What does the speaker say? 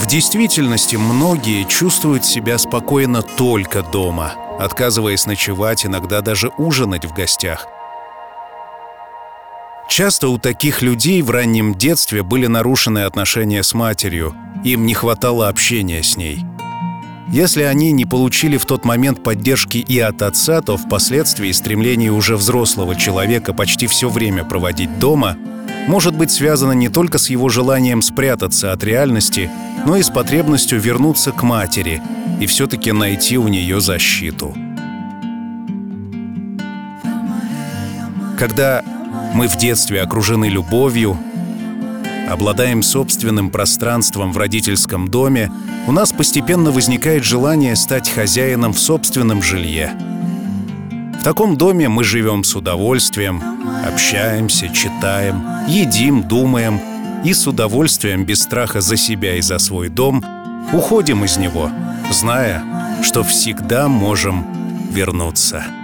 действительности многие чувствуют себя спокойно только дома, отказываясь ночевать, иногда даже ужинать в гостях. Часто у таких людей в раннем детстве были нарушены отношения с матерью, им не хватало общения с ней. Если они не получили в тот момент поддержки и от отца, то впоследствии стремление уже взрослого человека почти все время проводить дома может быть связано не только с его желанием спрятаться от реальности, но и с потребностью вернуться к матери и все-таки найти у нее защиту. Когда мы в детстве окружены любовью, обладаем собственным пространством в родительском доме, у нас постепенно возникает желание стать хозяином в собственном жилье. В таком доме мы живем с удовольствием, общаемся, читаем, едим, думаем и с удовольствием, без страха за себя и за свой дом, уходим из него, зная, что всегда можем вернуться.